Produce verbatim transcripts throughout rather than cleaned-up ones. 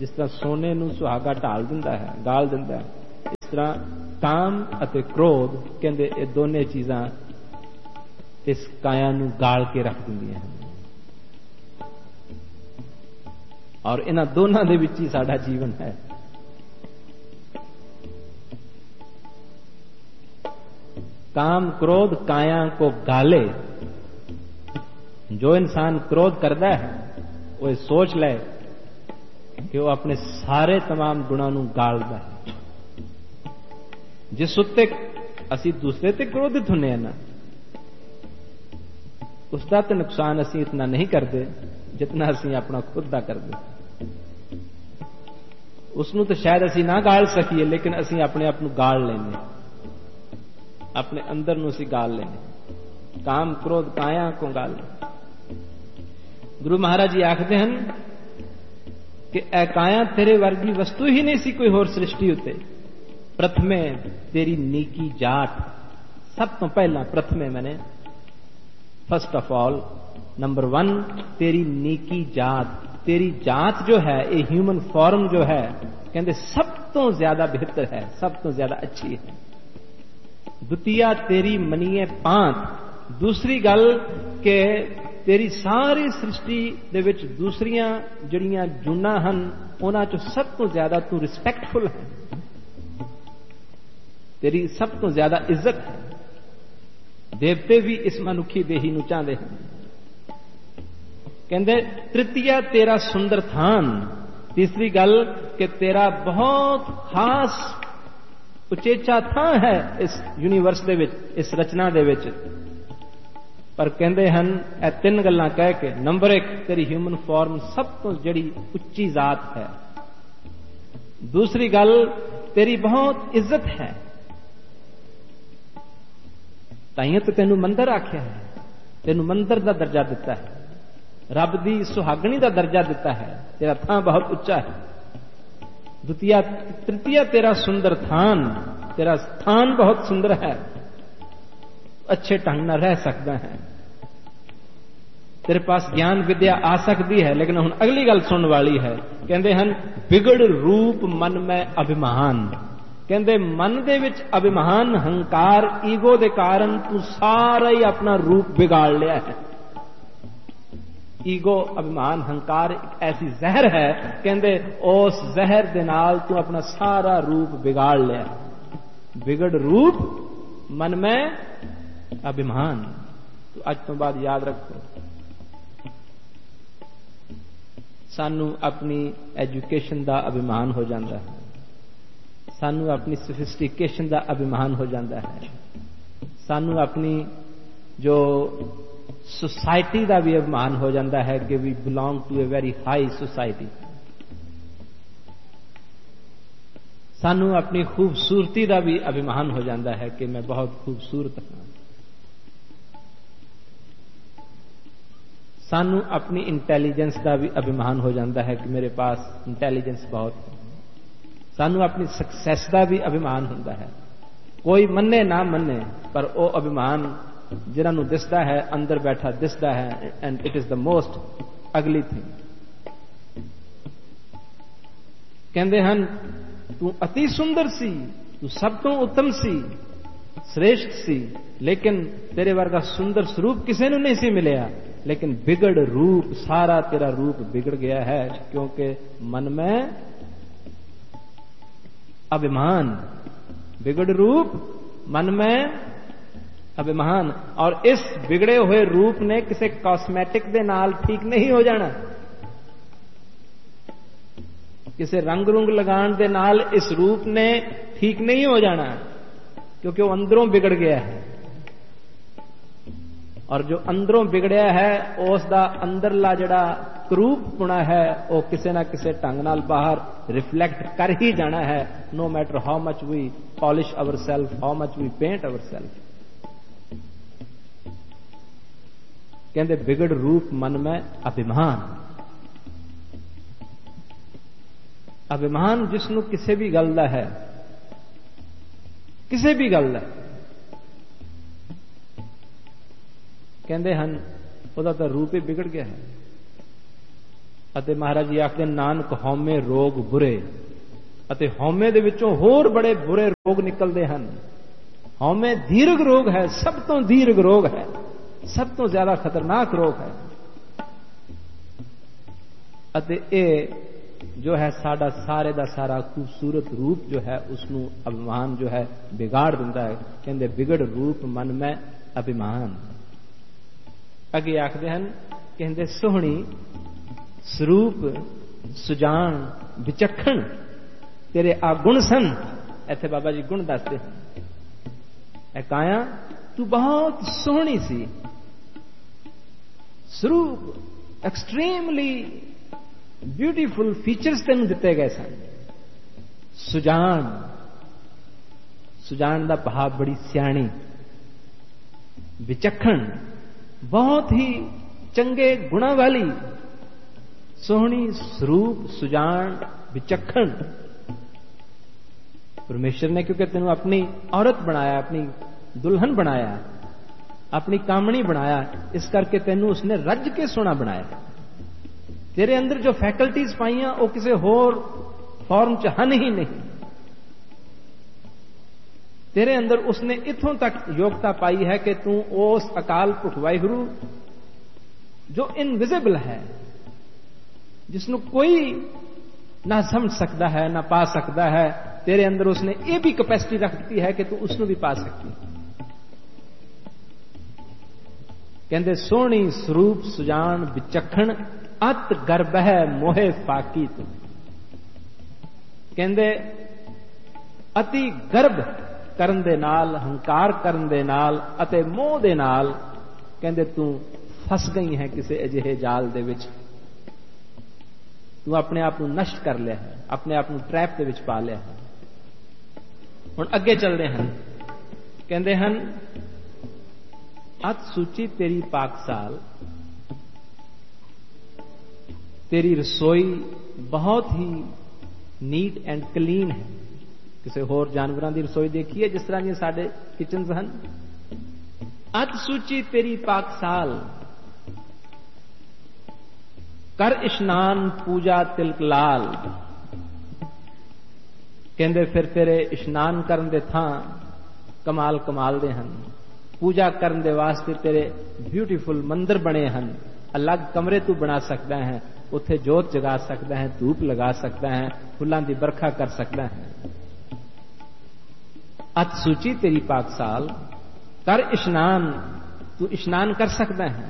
जिस तरह सोने नूं सुहागा ढाल दिंदा है, गाल दिंदा है, इस तरह काम अते क्रोध कहंदे ये दोने चीज़ां इस काया नूं गाल के रख दिंदियां हैं। और इन्हां दोनां दे विच ही साडा जीवन है। काम क्रोध काया को गाले। जो इंसान क्रोध करता है वो सोच ले कि वो अपने सारे तमाम गुणों नूं गालदा है। जिस उत्ते असी दूसरे ते क्रोधित हुन्ने ना, उसका तो नुकसान असी इतना नहीं करते जितना असी अपना खुद का करते। उसनूं तो शायद असी ना गाल सकीए, लेकिन असी अपने आप नूं गाल लेने, अपने अंदर नूं असी गाल लेने। काम क्रोध काया को गाल। गुरु महाराज जी आखते हैं कि ए काया तेरे वर्गी वस्तु ही नहीं सी कोई होर सृष्टि उत्ते। प्रथमे तेरी नीकी जाट, सब तो पहला प्रथमे मैंने first of all number one तेरी नीकी जात। तेरी जात जो है ये ह्यूमन फॉर्म जो है कहते सब तो ज्यादा बेहतर है, सब तो ज्यादा अच्छी है। द्वितीया तेरी मनीए पांत। दूसरी गल के तेरी सारी सृष्टि दे विच दूसरियां जड़ियां जुना हन उन्हां चों सब तो ज्यादा तू रिस्पैक्टफुल है, तेरी सब तो ज्यादा इज्जत है। देवते भी इस मनुखी देही नूं चाहते हैं। कहंदे तृतीया तेरा सुंदर थान। तीसरी गल कि तेरा बहुत खास उचेचा थां है इस यूनीवर्स दे विच, इस रचना दे विच। पर कहंदे हन ए तीन गल्लां कह के नंबर एक तेरी ह्यूमन फॉर्म सब तो जड़ी उच्ची जात है। दूसरी गल तेरी बहुत इज्जत है, ताइयों तो तेनू मंदिर आख्या है, तेनू मंदिर का दर्जा दिता है, रब दी सुहागणी का दर्जा दिता है, तेरा थां बहुत उच्चा है। द्वितीय तृतीय तेरा सुंदर थान, तेरा स्थान बहुत सुंदर है, अच्छे ढंग न रह सकता है। तेरे पास ज्ञान विद्या आ सकती है, लेकिन हुण अगली गल सुनने वाली है। कहते हैं बिगड़ रूप मन में अभिमान। कहते मन दे विच अभिमान हंकार ईगो दे कारण तू सारा ही अपना रूप बिगाड़ लिया है। ईगो अभिमान हंकार एक ऐसी जहर है, कहते उस जहर दे नाल तू अपना सारा रूप बिगाड़ लिया। बिगड़ रूप मन में अभिमान। तो आज तो बाद याद रखो, सानू अपनी एजुकेशन का अभिमान हो जाता है, सानू अपनी सोफिस्टिकेशन का अभिमान हो जाता है, सानू अपनी जो सोसाइटी का भी अभिमान हो जाता है कि we belong to a very high society. सानू अपनी खूबसूरती का भी अभिमान हो जाता है कि मैं बहुत खूबसूरत हूं। सानू अपनी इंटैलीजेंस का भी अभिमान हो जाता है कि मेरे पास इंटैलीजेंस बहुत है। सानू अपनी सक्सैस का भी अभिमान होता है। कोई मन्ने ना मन्ने पर वो अभिमान जिन्होंने दिसता है अंदर बैठा दिसता है, and it is the most अगली थिंग। कहते हैं तू अति सुंदर सी, तू सब तो उत्तम सी, श्रेष्ठ सी, लेकिन तेरे वर्गा सुंदर स्वरूप किसी ने नहीं सी मिलया। लेकिन बिगड़ रूप, सारा तेरा रूप बिगड़ गया है, क्योंकि मन में अभिमान। बिगड़ रूप मन में अभिमान। और इस बिगड़े हुए रूप ने किसी कॉस्मेटिक दे नाल ठीक नहीं हो जाना, किसी रंग रुंग लगान दे नाल इस रूप ने ठीक नहीं हो जाना, क्योंकि वो अंदरों बिगड़ गया है। और जो अंदरों बिगड़िया है उसका अंदरला जड़ा करूपपुणा है वो किसी ना किसी ढंग नाल बाहर रिफ्लैक्ट कर ही जाना है, no matter how much we polish our self, how much we paint our self. कहते बिगड़ रूप मन में अभिमान। अभिमान जिसनों किसी भी गल दा है, किसी भी गल दा कहते हैं वह तो रूप ही बिगड़ गया है। ਅਤੇ ਮਹਾਰਾਜ ਜੀ ਆਖਦੇ ਨਾਨਕ ਹਉਮੈ ਰੋਗ ਬੁਰੇ, ਅਤੇ ਹਉਮੈ ਦੇ ਵਿੱਚੋਂ ਹੋਰ ਬੜੇ ਬੁਰੇ ਰੋਗ ਨਿਕਲਦੇ ਹਨ। ਹਉਮੈ ਦੀਰਘ ਰੋਗ ਹੈ, ਸਭ ਤੋਂ ਦੀਰਘ ਰੋਗ ਹੈ, ਸਭ ਤੋਂ ਜ਼ਿਆਦਾ ਖਤਰਨਾਕ ਰੋਗ ਹੈ। ਅਤੇ ਇਹ ਜੋ ਹੈ ਸਾਡਾ ਸਾਰੇ ਦਾ ਸਾਰਾ ਖੂਬਸੂਰਤ ਰੂਪ ਜੋ ਹੈ ਉਸਨੂੰ ਅਭਿਮਾਨ ਜੋ ਹੈ ਵਿਗਾੜ ਦਿੰਦਾ ਹੈ। ਕਹਿੰਦੇ ਵਿਗੜ ਰੂਪ ਮਨ ਮੈਂ ਅਭਿਮਾਨ। ਅੱਗੇ ਆਖਦੇ ਹਨ, ਕਹਿੰਦੇ ਸੋਹਣੀ ਸਰੂਪ ਸੁਜਾਨ ਵਿਚਖਣ ਤੇਰੇ ਆ ਗੁਣ ਸਨ। ਇੱਥੇ ਬਾਬਾ ਜੀ ਗੁਣ ਦੱਸਦੇ ਹਨ, ਇਹ ਕਾਇਆ ਤੂੰ ਬਹੁਤ ਸੋਹਣੀ ਸੀ, ਸਰੂਪ ਐਕਸਟ੍ਰੀਮਲੀ ਬਿਊਟੀਫੁਲ ਫੀਚਰਸ ਤੈਨੂੰ ਦਿੱਤੇ ਗਏ ਸਨ। ਸੁਜਾਨ, ਸੁਜਾਨ ਦਾ ਭਾਵ ਬੜੀ ਸਿਆਣੀ। ਵਿਚਖਣ ਬਹੁਤ ਹੀ ਚੰਗੇ ਗੁਣਾਂ ਵਾਲੀ, ਸੋਹਣੀ ਸਰੂਪ ਸੁਜਾਨ ਵਿਚਖਣ। परमेश्वर ने क्योंकि तेन अपनी औरत बनाया, अपनी दुल्हन बनाया, अपनी कामणी बनाया, इस करके तेन उसने रज के सोना बनाया। तेरे अंदर जो फैकल्टीज पाई वो किसी होर फॉर्म च हन ही नहीं। तेरे अंदर उसने इथों तक योग्यता पाई है कि तू उस अकाल पुरख वाहिगुरु जो इनविजिबल है, जिसनु कोई ना समझ सकता है ना पा सकता है, तेरे अंदर उसने ये भी कैपेसिटी रख दी है कि तू उसनु भी पा सकती। कहते सोहनी स्वरूप सुजान विचखण अत गर्भ है मोहे फाकी तू। कहते अति गर्भ करन दे नाल, हंकार करन दे नाल अते मोह दे नाल कहते तू फस गई है किसी अजिहे जाल दे विच। तू अपने आप को नष्ट कर लिया है, अपने आप को ट्रैप दे विच पा लिया है। हुण अगे चलते हैं, कहते हैं अत सूची तेरी पाकसाल, तेरी रसोई बहुत ही नीट एंड क्लीन है। किसी होर जानवरों की रसोई देखी है जिस तरह की साडे किचन हैं। अत सूची तेरी पाकसाल, कर इशनान पूजा तिलक लाल। कहते फिर तेरे इशनान करन दे थां कमाल कमाल दे हन, पूजा करन दे वास्ते तेरे ब्यूटीफुल मंदिर बने हन। अलग कमरे तू बना सकता है, उत्थे जोत जगा सकता है, धूप लगा सकता है, फुल्लां दी बरखा कर सकता है। अत सूची तेरी पाकसाल, कर इशनान, तू इशनान कर सकता है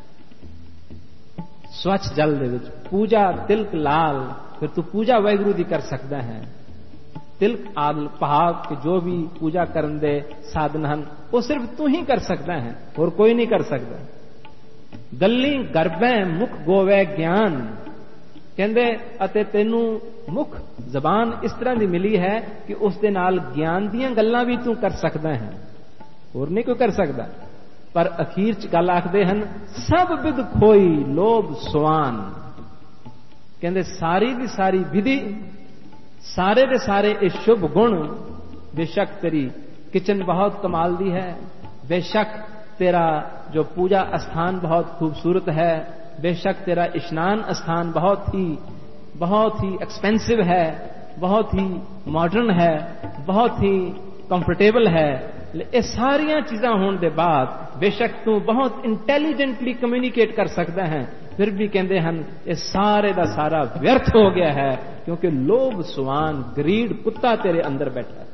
स्वच्छ जल दे विच। पूजा तिलक लाल, फिर तू पूजा वाहिगुरु दी कर सकता है। तिलक आदल पहाग के जो भी पूजा करन दे साधन हन वो सिर्फ तू ही कर सकता है और कोई नहीं कर सकता। गल्ली गर्भै मुख गोवै ज्ञान। कहंदे अते तेनू मुख जबान इस तरह की मिली है कि उस दे नाल ज्ञान दीयां गल्लां भी तू कर सकता है, और नहीं कोई कर सकता। पर अखीर च गल आखदे हन सब विद खोई लोभ सुआन। कहंदे सारी दी सारी विधि, सारे दे सारे ये शुभ गुण, बेशक तेरी किचन बहुत कमाल दी है, बेशक तेरा जो पूजा स्थान बहुत खूबसूरत है, बेशक तेरा इशनान स्थान बहुत ही बहुत ही एक्सपेंसिव है, बहुत ही मॉडर्न है, बहुत ही कंफर्टेबल है। ये सारिया चीज़ां होने के बाद बेशक तू बहुत इंटेलिजेंटली कम्युनिकेट कर सकता है, फिर भी कहते हैं ये सारे का सारा व्यर्थ हो गया है, क्योंकि लोभ सुआन ग्रीड कुत्ता तेरे अंदर बैठा है।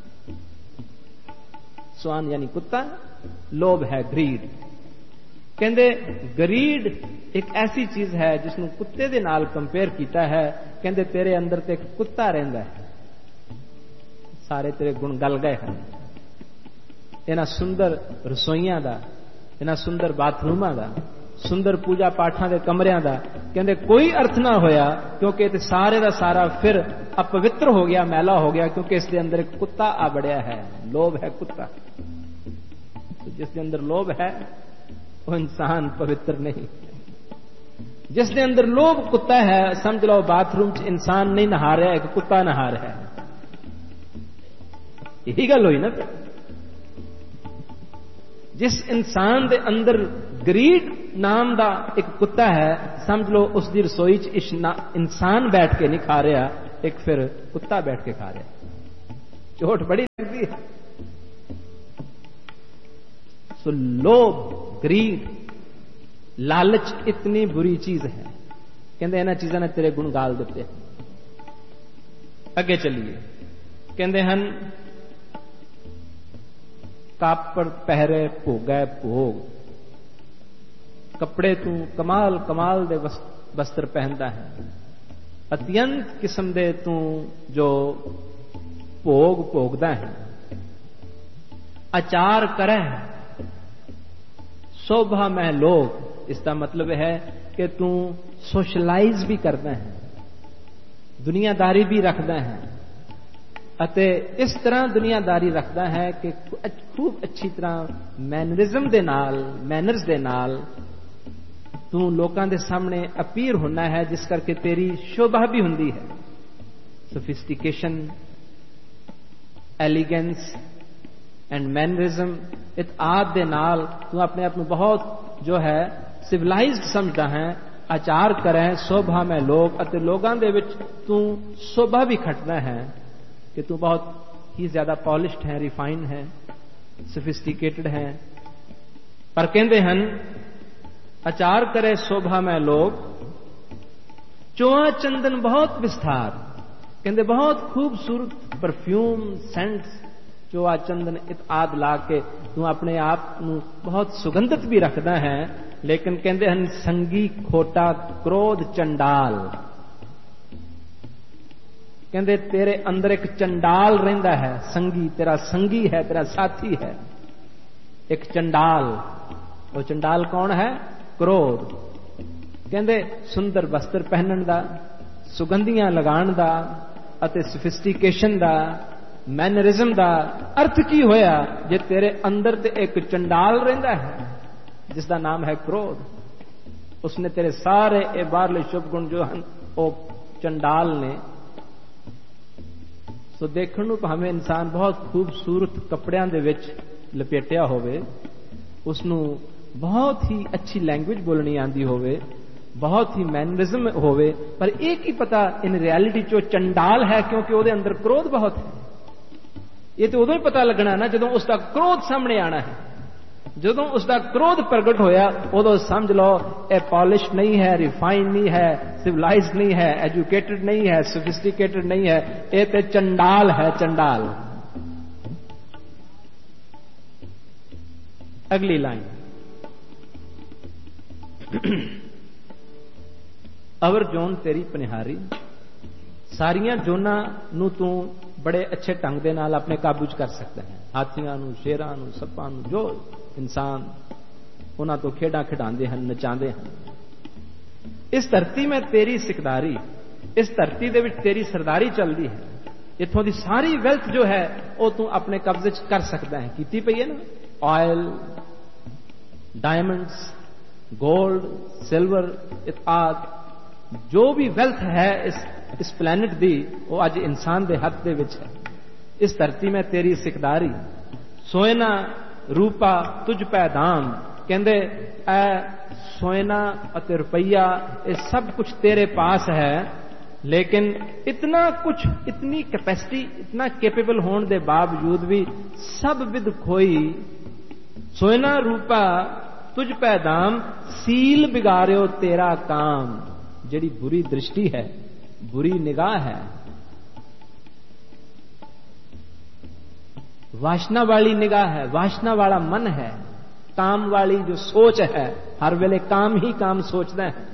सुआन यानी कुत्ता, लोभ है ग्रीड। कहते ग्रीड एक ऐसी चीज है जिसनु कुत्ते दे नाल कंपेयर किया है। कहते तेरे अंदर तो एक कुत्ता रहिंदा है, सारे तेरे गुण गल गए हैं। इन्हां सुंदर रसोइयां दा, इन्हां सुंदर बाथरूमां दा, सुंदर पूजा पाठां दे कमरियां दा कहते कोई अर्थ ना होया, क्योंकि इस सारे का सारा फिर अपवित्र हो गया, मैला हो गया, क्योंकि इसके अंदर एक कुत्ता आ बड़िया है। लोभ है कुत्ता, तो जिसके अंदर लोभ है वो इंसान पवित्र नहीं। जिसके अंदर लोभ कुत्ता है, समझ लो बाथरूम च इंसान नहीं नहा रहा है, एक कुत्ता नहा रहा है। यही गल हुई ना। जिस इंसान के अंदर ग्रीड नाम का एक कुत्ता है, समझ लो उसकी रसोई च इंसान बैठ के नहीं खा रहा, एक फिर कुत्ता बैठ के खा रहा। चोट बड़ी लगती है। सो लोभ, ग्रीड, लालच इतनी बुरी चीज है। कहते इन्हां चीज़ों ने तेरे गुण गाल दिते। अगे चलिए, कहते हैं कापड़ पहरे भोगै भोग, कपड़े तू कमाल कमाल दे वस्त्र पहनता है, अत्यंत किस्म दे तू जो भोग भोगदा है, आचार करे शोभा में लोग। इसका मतलब है कि तू सोशलाइज भी करता है, दुनियादारी भी रखता है, अते इस तरह दुनियादारी रखता है कि खूब अच्छी तरह मैनरिज्म दे नाल मैनर्स दे नाल तू लोगों के सामने अपीयर होना है, जिस करके तेरी शोभा भी हुंदी है। सोफिस्टिकेशन, एलिगेंस एंड मैनरिज्म इत आदि दे नाल तू अपने आप को बहुत जो है सिविलाइज्ड समझदा है। आचार करें शोभा में लोग, अते लोगों दे विच तू शोभा भी खटदा है कि तू बहुत ही ज्यादा पॉलिश्ड है, रिफाइन है, सोफिस्टिकेटेड है। पर कहते हैं आचार करे शोभा में लोग, चोआ चंदन बहुत विस्तार। कहते बहुत खूबसूरत परफ्यूम, सेंट्स, चोआ चंदन आदि ला के तू अपने आप को बहुत सुगंधित भी रखता है। लेकिन कहते हैं संगी खोटा क्रोध चंडाल। कहते तेरे अंदर एक चंडाल रहिंदा है, संगी तेरा संगी है, तेरा साथी है, एक चंडाल। वो चंडाल कौन है? क्रोध। कहते सुंदर वस्त्र पहनन दा, सुगंधियां लगाण दा, अते सोफिस्टिकेशन दा, मैनरिज्म दा अर्थ की होया जे तेरे अंदर ते एक चंडाल रहिंदा है जिसका नाम है क्रोध। उसने तेरे सारे ए बारले शुभ गुण जो हैं वो चंडाल ने। सो देखण नूं भावें इंसान बहुत खूबसूरत कपड़ियां दे विच लपेटिया होवे, उसनूं बहुत ही अच्छी लैंग्वेज बोलनी आंदी होवे, बहुत ही मैनरिज्म होवे, पर एक ही पता इन रियलिटी चो चंडाल है, क्योंकि ਉਹਦੇ अंदर क्रोध बहुत है। ये तो उदों ही पता लगना ना जदों उसका क्रोध सामने आना है। जदों उसका क्रोध प्रगट होया उदों समझ लो ये पॉलिश नहीं है, रिफाइन नहीं है, सिविलाइज नहीं है, एजुकेटेड नहीं है, सोफिस्टिकेटेड नहीं है, ये तो चंडाल है, चंडाल। अगली लाइन, अवर जोन तेरी पनिहारी, सारियां जोना नू तू बड़े अच्छे ढंग दे नाल अपने काबू च कर सकता है। हाथियां नू, शेरां नू, सप्पां नू, जो इंसान उन्हां तो खेडां खिडांदे हन, नचांदे हन। इस धरती में तेरी सिकदारी, इस धरती दे विच तेरी सरदारी चलती है। इत्थों दी सारी वेल्थ जो है वो तू अपने कब्जे च कर सकता है। कीती पई है ना, ऑयल, डायमंड्स, गोल्ड, सिल्वर इत्यादि जो भी वेल्थ है इस इस प्लैनेट दी, वो अज इंसान दे हथ दे विच है। इस धरती में तेरी सिकदारी, सोयना रूपा तुझ पै दाम। कहंदे ए सोयना अते रुपया ये सब कुछ तेरे पास है, लेकिन इतना कुछ, इतनी कैपेसिटी, इतना कैपेबल होने के बावजूद भी सब विद खोई। सोयना रूपा तुझ पै दाम, सील बिगाड़ियो तेरा काम। जेड़ी बुरी दृष्टि है, बुरी निगाह है, वासना वाली निगाह है, वासना वाला मन है, काम वाली जो सोच है, हर वेले काम ही काम सोचता है।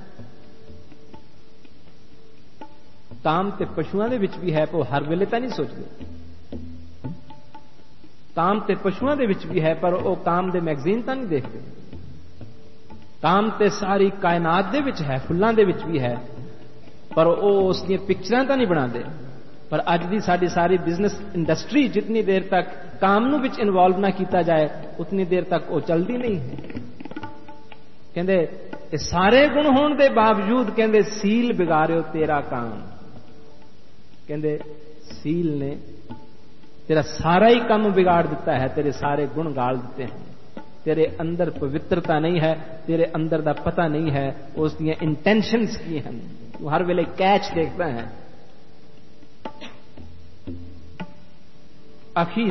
काम ते पशुओं दे विच भी है, पर हर वेले तो नहीं सोचते। काम ते पशुओं दे विच भी है, पर वो काम दे मैगजीन तो नहीं देखते। काम ते सारी कायनात दे विच है, फुल्लां दे विच भी है, पर वो उसकी पिक्चरां तो नहीं बनाते। पर अज दी साडी सारी बिजनेस इंडस्ट्री जितनी देर तक काम नूं विच इन्वॉल्व ना किया जाए उतनी देर तक वो चलती नहीं है। कहंदे ये सारे गुण होने के बावजूद कहंदे सील बिगाड़ियो तेरा काम। कहंदे सील ने तेरा सारा ही काम बिगाड़ दिता है, तेरे सारे गुण गाल दिते हैं, तेरे अंदर पवित्रता नहीं है, तेरे अंदर दा पता नहीं है, उस दियां इंटेंशंस की हैं। तू हर वेले कैच देखता है। अखीर